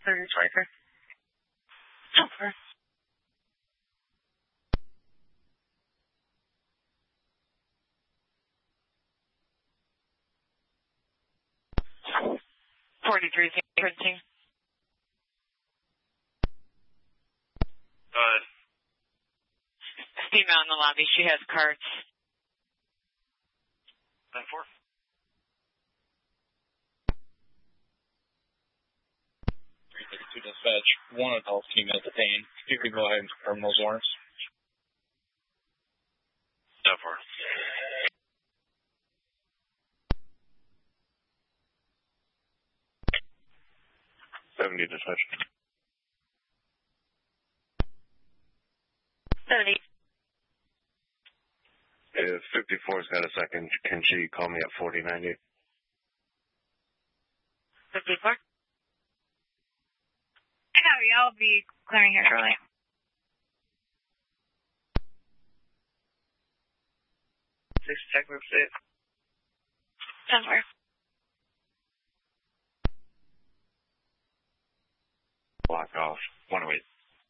Curtis Riker. Over. Printing. Female in the lobby. She has cards. 10-4. 332 dispatch. One adult female detained. You can go ahead and confirm those warrants. 10-4. 70 dispatch. 70. If 54's got a second, can she call me at 4090? 54. Copy, I'll be clearing here shortly. Six check group 6. 10-4. Block off. 108.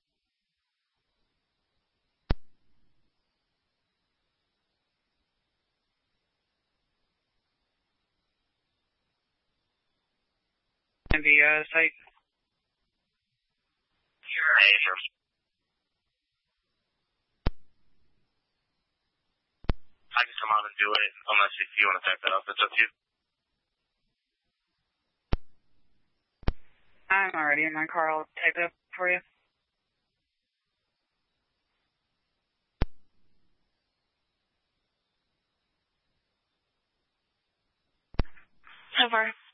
And the site. I can come out and do it, unless if you want to type that up, it's up to you. I'm already in my car. I'll type it up for you. So far.